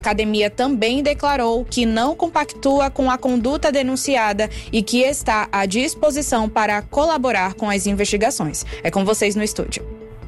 A academia também declarou que não compactua com a conduta denunciada e que está à disposição para colaborar com as investigações. É com vocês no estúdio.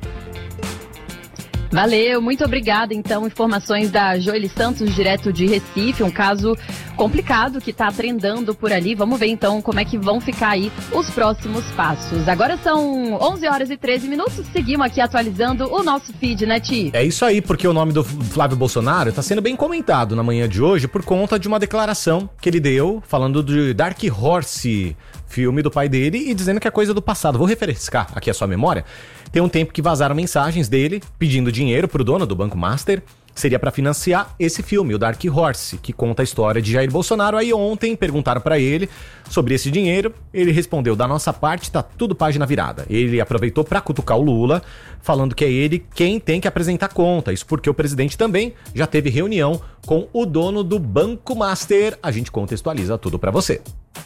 Valeu, muito obrigada. Então, informações da Joely Santos, direto de Recife, um caso complicado que está trendando por ali. Vamos ver então como é que vão ficar aí os próximos passos. Agora são 11h13, seguimos aqui atualizando o nosso feed, né, Ti? É isso aí, porque o nome do Flávio Bolsonaro está sendo bem comentado na manhã de hoje por conta de uma declaração que ele deu falando de Dark Horse, filme do pai dele, e dizendo que é coisa do passado. Vou refrescar aqui a sua memória. Tem um tempo que vazaram mensagens dele pedindo dinheiro pro dono do Banco Master. Seria para financiar esse filme, o Dark Horse, que conta a história de Jair Bolsonaro. Aí ontem perguntaram para ele sobre esse dinheiro. Ele respondeu: da nossa parte tá tudo página virada. Ele aproveitou para cutucar o Lula, falando que é ele quem tem que apresentar conta. Isso porque o presidente também já teve reunião com o dono do Banco Master. A gente contextualiza tudo para você.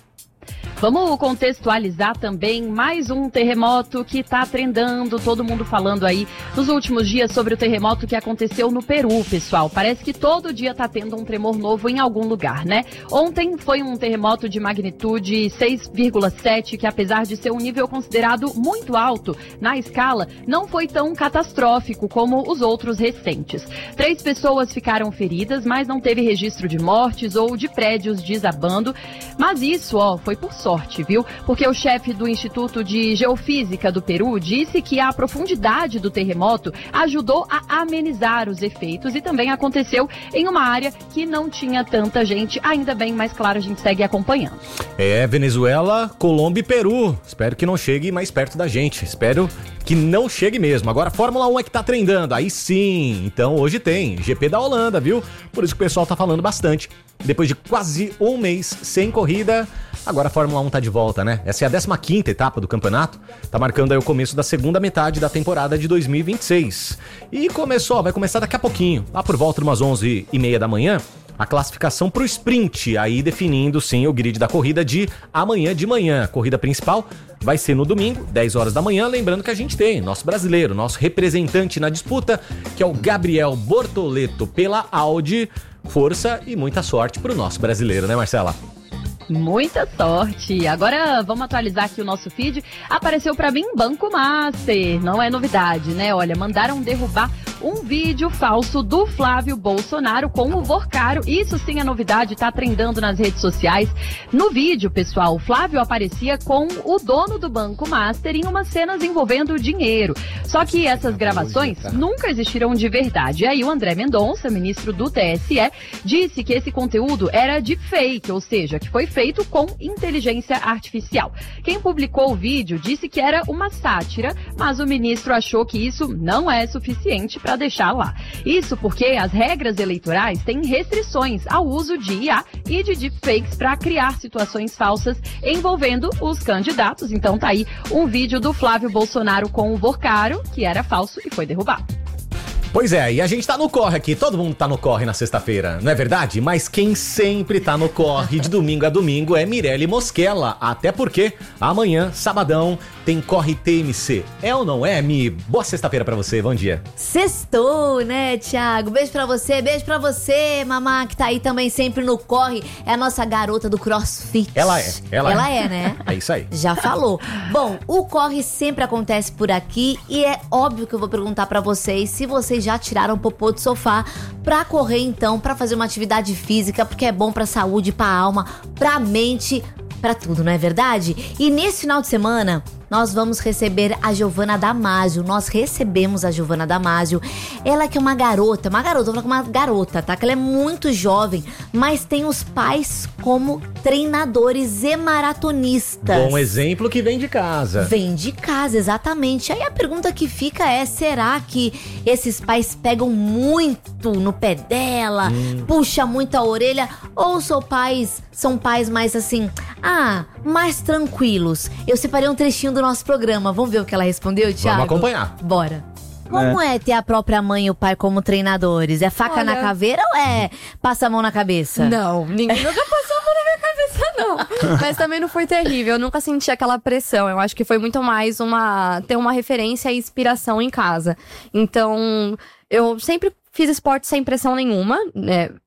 Vamos contextualizar também mais um terremoto que está trendando, todo mundo falando aí nos últimos dias sobre o terremoto que aconteceu no Peru, pessoal. Parece que todo dia está tendo um tremor novo em algum lugar, né? Ontem foi um terremoto de magnitude 6,7, que apesar de ser um nível considerado muito alto na escala, não foi tão catastrófico como os outros recentes. 3 pessoas ficaram feridas, mas não teve registro de mortes ou de prédios desabando. Mas isso, foi por sorte, viu? Porque o chefe do Instituto de Geofísica do Peru disse que a profundidade do terremoto ajudou a amenizar os efeitos e também aconteceu em uma área que não tinha tanta gente. Ainda bem, mas claro, a gente segue acompanhando. Venezuela, Colômbia e Peru. Espero que não chegue mais perto da gente. Espero que não chegue mesmo. Agora, a Fórmula 1 é que tá trendando. Aí sim. Então, hoje tem GP da Holanda, viu? Por isso que o pessoal tá falando bastante. Depois de quase um mês sem corrida, agora a Fórmula 1 tá de volta, né? Essa é a 15ª etapa do campeonato. Tá marcando aí o começo da segunda metade da temporada de 2026. E vai começar daqui a pouquinho. Lá por volta de umas 11h30 da manhã, a classificação pro sprint, aí definindo sim o grid da corrida de amanhã de manhã. A corrida principal vai ser no domingo, 10 horas da manhã, lembrando que a gente tem nosso brasileiro, nosso representante na disputa, que é o Gabriel Bortoleto pela Audi. Força e muita sorte pro nosso brasileiro, né, Marcela? Muita sorte. Agora vamos atualizar aqui o nosso feed. Apareceu pra mim Banco Master. Não é novidade, né? Olha, mandaram derrubar um vídeo falso do Flávio Bolsonaro com o Vorcaro. Isso sim é novidade, tá trendando nas redes sociais. No vídeo, pessoal, o Flávio aparecia com o dono do Banco Master em umas cenas envolvendo dinheiro. Só que essas gravações nunca existiram de verdade. E aí o André Mendonça, ministro do TSE, disse que esse conteúdo era de fake, ou seja, que foi feito com inteligência artificial. Quem publicou o vídeo disse que era uma sátira, mas o ministro achou que isso não é suficiente para deixar lá. Isso porque as regras eleitorais têm restrições ao uso de IA e de deepfakes para criar situações falsas envolvendo os candidatos. Então tá aí um vídeo do Flávio Bolsonaro com o Vorcaro, que era falso e foi derrubado. Pois é, e a gente tá no corre aqui, todo mundo tá no corre na sexta-feira, não é verdade? Mas quem sempre tá no corre de domingo a domingo é Mirelle Mosquela, até porque amanhã, sabadão, tem Corre TMC. É ou não é, Mi? Boa sexta-feira pra você, bom dia. Sextou, né, Thiago? Beijo pra você, mamá, que tá aí também sempre no corre. É a nossa garota do CrossFit. Ela é, né? É isso aí. Já falou. Bom, o corre sempre acontece por aqui e é óbvio que eu vou perguntar pra vocês se vocês já tiraram o popô do sofá pra correr então, pra fazer uma atividade física, porque é bom pra saúde, pra alma, pra mente, pra tudo, não é verdade? E nesse final de semana, nós vamos receber a Giovana Damasio. Nós recebemos a Giovana Damasio. Ela que é uma garota, vou falar com uma garota, tá? Que ela é muito jovem, mas tem os pais como treinadores e maratonistas. Bom exemplo que vem de casa. Vem de casa, exatamente. Aí a pergunta que fica é, será que esses pais pegam muito no pé dela, puxa muito a orelha, ou são pais mais assim, mais tranquilos? Eu separei um trechinho do nosso programa. Vamos ver o que ela respondeu, Thiago? Vamos acompanhar. Bora. Como é ter a própria mãe e o pai como treinadores? É faca na caveira ou é passa a mão na cabeça? Não, ninguém nunca passou a mão na minha cabeça, não. Mas também não foi terrível, eu nunca senti aquela pressão. Eu acho que foi muito mais ter uma referência e inspiração em casa. Então, eu sempre fiz esporte sem pressão nenhuma, né?